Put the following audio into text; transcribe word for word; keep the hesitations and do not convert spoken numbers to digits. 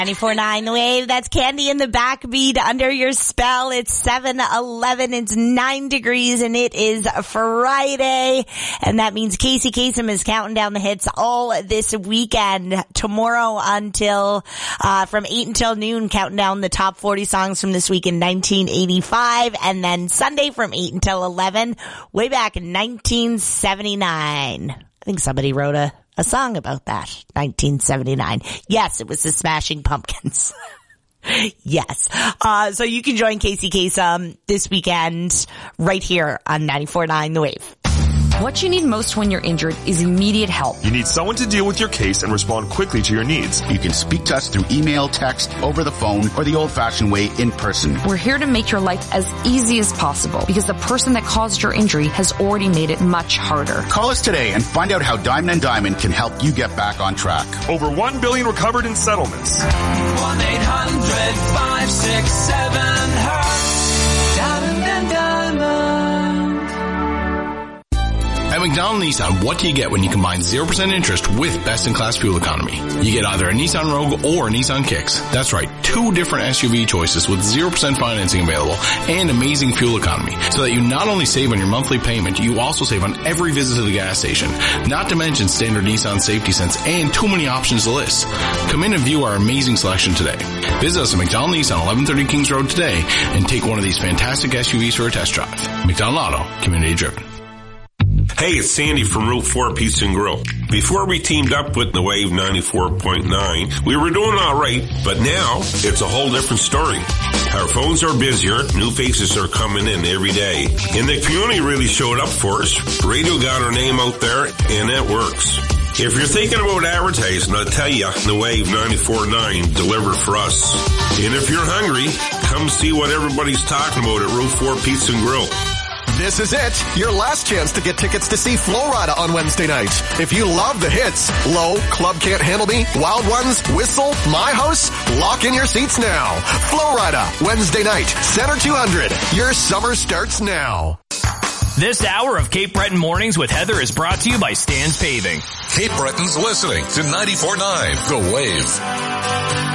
ninety-four point nine The Wave. That's Candy in the Backbeat. Under your spell. It's seven eleven. It's nine degrees and it is Friday. And that means Casey Kasem is counting down the hits all this weekend. Tomorrow until, uh, from eight until noon, counting down the top forty songs from this week in nineteen eighty-five. And then Sunday from eight until eleven, way back in nineteen seventy-nine. I think somebody wrote a A song about that, nineteen seventy-nine. Yes, it was the Smashing Pumpkins. Yes. Uh, so you can join Casey Kasem this weekend right here on ninety-four point nine The Wave. What you need most when you're injured is immediate help. You need someone to deal with your case and respond quickly to your needs. You can speak to us through email, text, over the phone, or the old-fashioned way, in person. We're here to make your life as easy as possible because the person that caused your injury has already made it much harder. Call us today and find out how Diamond and Diamond can help you get back on track. Over one billion dollars recovered in settlements. one eight hundred five six seven hurt. Diamond and Diamond. At McDonald Nissan, what do you get when you combine zero percent interest with best-in-class fuel economy? You get either a Nissan Rogue or a Nissan Kicks. That's right, two different S U V choices with zero percent financing available and amazing fuel economy. So that you not only save on your monthly payment, you also save on every visit to the gas station. Not to mention standard Nissan Safety Sense and too many options to list. Come in and view our amazing selection today. Visit us at McDonald Nissan, eleven thirty Kings Road today and take one of these fantastic S U Vs for a test drive. McDonald Auto, community driven. Hey, it's Sandy from Route four Pizza and Grill. Before we teamed up with The Wave ninety-four point nine, we were doing all right, but now it's a whole different story. Our phones are busier, new faces are coming in every day, and the community really showed up for us. Radio got our name out there, and it works. If you're thinking about advertising, I'll tell you, The Wave ninety-four point nine delivered for us. And if you're hungry, come see what everybody's talking about at Route four Pizza and Grill. This is it, your last chance to get tickets to see Flo Rida on Wednesday night. If you love the hits, Low, Club Can't Handle Me, Wild Ones, Whistle, My House, lock in your seats now. Flo Rida, Wednesday night, Center two hundred. Your summer starts now. This hour of Cape Breton Mornings with Heather is brought to you by Stan's Paving. Cape Breton's listening to ninety-four point nine The Wave.